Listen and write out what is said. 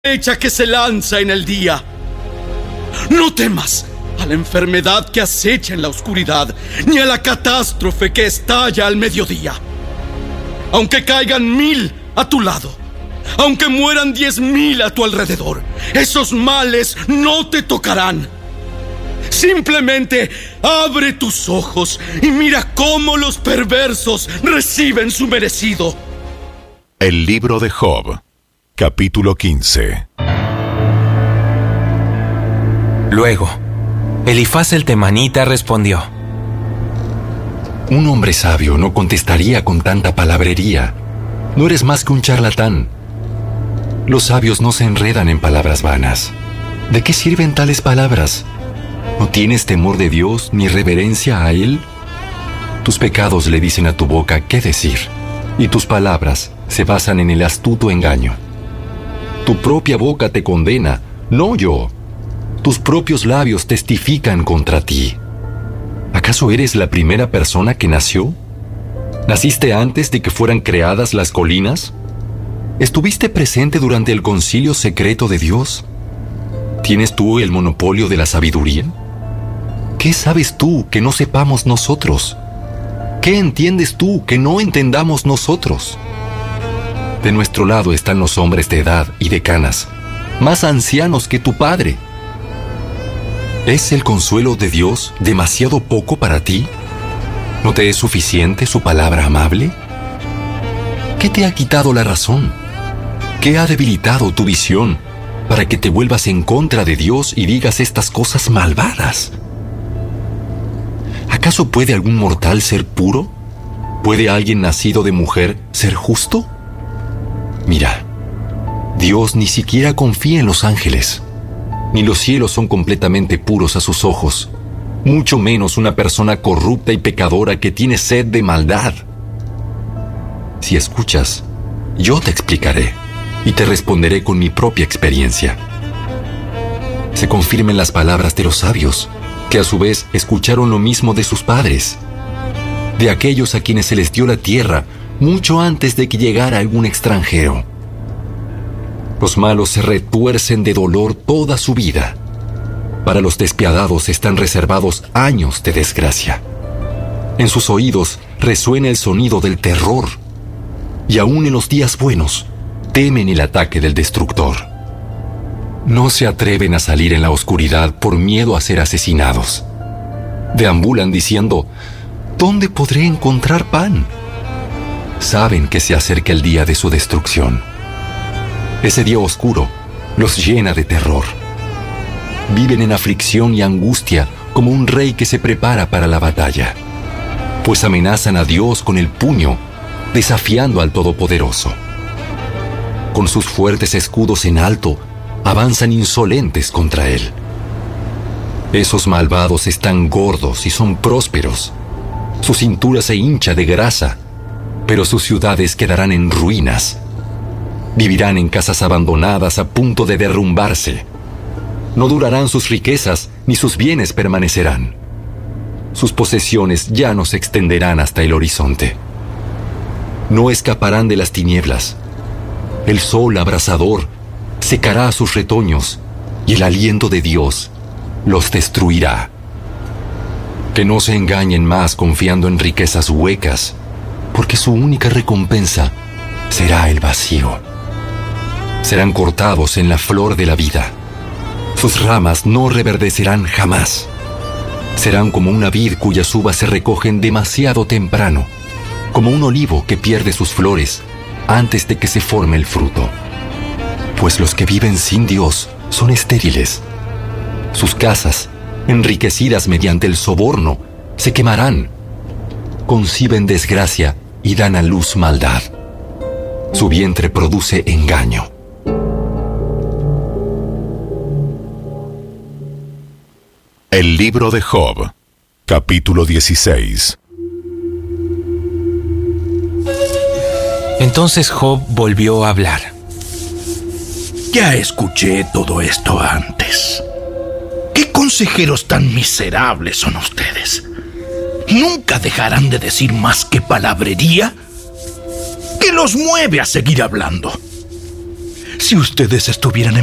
flecha que se lanza en el día. No temas a la enfermedad que acecha en la oscuridad, ni a la catástrofe que estalla al mediodía. Aunque caigan 1000 a tu lado, aunque mueran 10,000 a tu alrededor, esos males no te tocarán. Simplemente abre tus ojos y mira cómo los perversos reciben su merecido. El libro de Job, capítulo 15. Luego, Elifaz el temanita respondió: Un hombre sabio no contestaría con tanta palabrería. No eres más que un charlatán. Los sabios no se enredan en palabras vanas. ¿De qué sirven tales palabras? ¿No tienes temor de Dios ni reverencia a Él? Tus pecados le dicen a tu boca qué decir, y tus palabras se basan en el astuto engaño. Tu propia boca te condena, no yo. Tus propios labios testifican contra ti. ¿Acaso eres la primera persona que nació? ¿Naciste antes de que fueran creadas las colinas? ¿Estuviste presente durante el concilio secreto de Dios? ¿Tienes tú el monopolio de la sabiduría? ¿Qué sabes tú que no sepamos nosotros? ¿Qué entiendes tú que no entendamos nosotros? De nuestro lado están los hombres de edad y de canas, más ancianos que tu padre. ¿Es el consuelo de Dios demasiado poco para ti? ¿No te es suficiente su palabra amable? ¿Qué te ha quitado la razón? ¿Qué ha debilitado tu visión para que te vuelvas en contra de Dios y digas estas cosas malvadas? ¿Acaso puede algún mortal ser puro? ¿Puede alguien nacido de mujer ser justo? Mira, Dios ni siquiera confía en los ángeles, ni los cielos son completamente puros a sus ojos, mucho menos una persona corrupta y pecadora que tiene sed de maldad. Si escuchas, yo te explicaré y te responderé con mi propia experiencia. Se confirmen las palabras de los sabios, que a su vez escucharon lo mismo de sus padres, de aquellos a quienes se les dio la tierra mucho antes de que llegara algún extranjero. Los malos se retuercen de dolor toda su vida. Para los despiadados están reservados años de desgracia. En sus oídos resuena el sonido del terror, y aún en los días buenos temen el ataque del destructor. No se atreven a salir en la oscuridad por miedo a ser asesinados. Deambulan diciendo: ¿dónde podré encontrar pan? Saben que se acerca el día de su destrucción. Ese día oscuro los llena de terror. Viven en aflicción y angustia como un rey que se prepara para la batalla, pues amenazan a Dios con el puño, desafiando al Todopoderoso. Con sus fuertes escudos en alto, avanzan insolentes contra Él. Esos malvados están gordos y son prósperos. Su cintura se hincha de grasa, pero sus ciudades quedarán en ruinas. Vivirán en casas abandonadas a punto de derrumbarse. No durarán sus riquezas, ni sus bienes permanecerán. Sus posesiones ya no se extenderán hasta el horizonte. No escaparán de las tinieblas. El sol abrasador secará a sus retoños, y el aliento de Dios los destruirá. Que no se engañen más confiando en riquezas huecas, porque su única recompensa será el vacío. Serán cortados en la flor de la vida. Sus ramas no reverdecerán jamás. Serán como una vid cuyas uvas se recogen demasiado temprano, como un olivo que pierde sus flores antes de que se forme el fruto. Pues los que viven sin Dios son estériles. Sus casas, enriquecidas mediante el soborno, se quemarán. Conciben desgracia y dan a luz maldad. Su vientre produce engaño. El libro de Job, capítulo 16. Entonces Job volvió a hablar. Ya escuché todo esto antes. ¿Qué consejeros tan miserables son ustedes? ¿Nunca dejarán de decir más que palabrería? ¿Qué los mueve a seguir hablando? Si ustedes estuvieran